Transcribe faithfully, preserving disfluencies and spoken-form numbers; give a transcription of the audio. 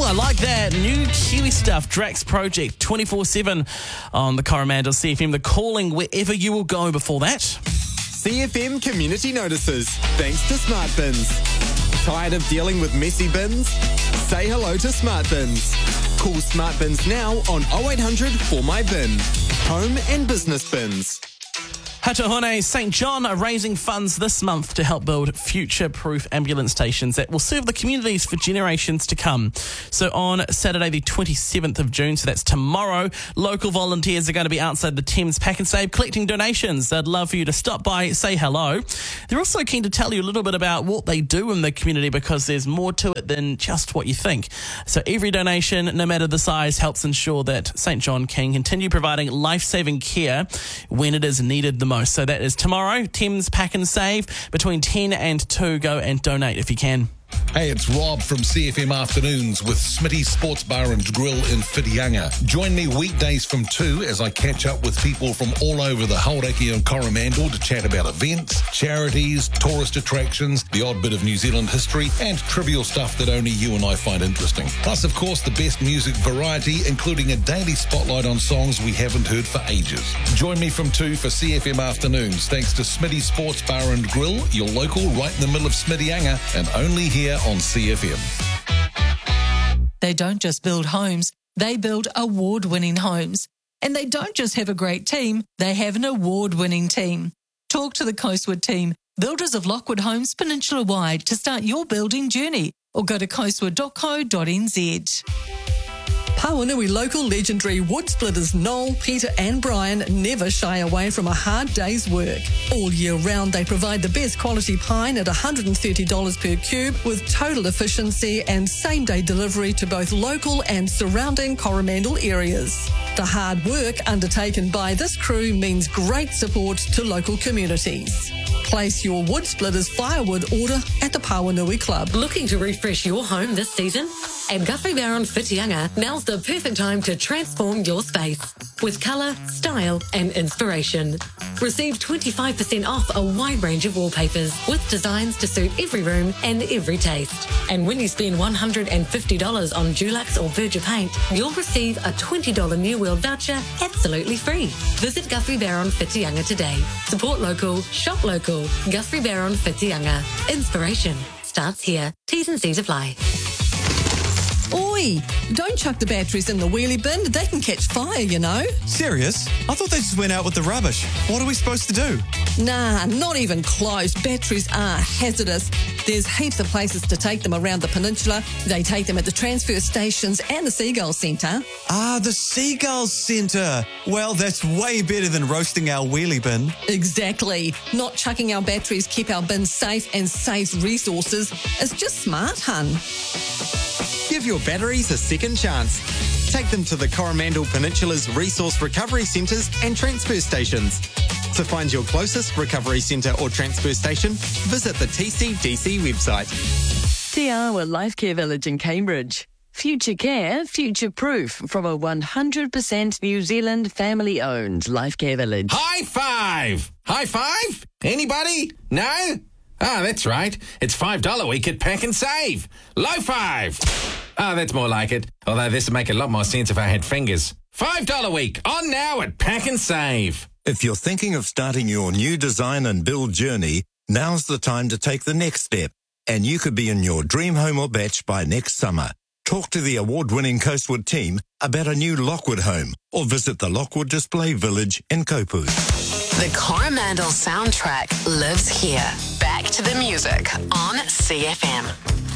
I like that. New Kiwi stuff, Drax Project, twenty-four seven on the Coromandel C F M. The calling wherever you will go before that. C F M community notices, thanks to Smart Bins. Tired of dealing with messy bins? Say hello to Smart Bins. Call Smart Bins now on oh eight hundred four my bin. Home and business bins. Hatahone Saint John are raising funds this month to help build future-proof ambulance stations that will serve the communities for generations to come. So on Saturday the twenty-seventh of June, so that's tomorrow, local volunteers are going to be outside the Thames Pack and Save collecting donations. They'd love for you to stop by, say hello. They're also keen to tell you a little bit about what they do in the community because there's more to it than just what you think. So every donation, no matter the size, helps ensure that Saint John can continue providing life-saving care when it is needed the most. So that is tomorrow, Thames Pack and Save, between ten and two. Go and donate if you can. Hey, it's Rob from C F M Afternoons with Smitty's Sports Bar and Grill in Whitianga. Join me weekdays from two as I catch up with people from all over the Hauraki and Coromandel to chat about events, charities, tourist attractions, the odd bit of New Zealand history, and trivial stuff that only you and I find interesting. Plus, of course, the best music variety, including a daily spotlight on songs we haven't heard for ages. Join me from two for C F M Afternoons, thanks to Smitty's Sports Bar and Grill, your local right in the middle of Smittyanga, and only here on C F M. They don't just build homes, they build award-winning homes. And they don't just have a great team, they have an award-winning team. Talk to the Coastwood team, builders of Lockwood Homes peninsula-wide, to start your building journey, or go to coastwood dot co dot n z. Pawanui local legendary wood splitters Noel, Peter and Brian never shy away from a hard day's work. All year round they provide the best quality pine at one hundred thirty dollars per cube with total efficiency and same-day delivery to both local and surrounding Coromandel areas. The hard work undertaken by this crew means great support to local communities. Place your wood splitters firewood order at the Pawanui Club. Looking to refresh your home this season? At Guthrie Barron Whitianga, now's the perfect time to transform your space with colour, style and inspiration. Receive twenty-five percent off a wide range of wallpapers with designs to suit every room and every taste. And when you spend one hundred fifty dollars on Dulux or Berger paint, you'll receive a twenty dollars New World voucher absolutely free. Visit Guthrie Barron Whitianga today. Support local, shop local. Guthrie Barron Whitianga. Inspiration starts here. T's and C's apply. Oi, don't chuck the batteries in the wheelie bin. They can catch fire, you know. Serious? I thought they just went out with the rubbish. What are we supposed to do? Nah, not even close. Batteries are hazardous. There's heaps of places to take them around the peninsula. They take them at the transfer stations and the Seagull Centre. Ah, the Seagulls Centre. Well, that's way better than roasting our wheelie bin. Exactly. Not chucking our batteries keep our bins safe and save resources. It's just smart, hun. Give your batteries a second chance. Take them to the Coromandel Peninsula's resource recovery centres and transfer stations. To find your closest recovery centre or transfer station, visit the T C D C website. Te Awa Life Care Village in Cambridge. Future care, future proof from a one hundred percent New Zealand family owned Life Care Village. High five! High five? Anybody? No? Ah, that's right. It's five dollars a week at Pack and Save. Low five. Ah, that's more like it. Although this would make a lot more sense if I had fingers. five dollars a week. On now at Pack and Save. If you're thinking of starting your new design and build journey, now's the time to take the next step. And you could be in your dream home or batch by next summer. Talk to the award-winning Coastwood team about a new Lockwood home or visit the Lockwood Display Village in Kopu. The Coromandel soundtrack lives here. Back to the music on C F M.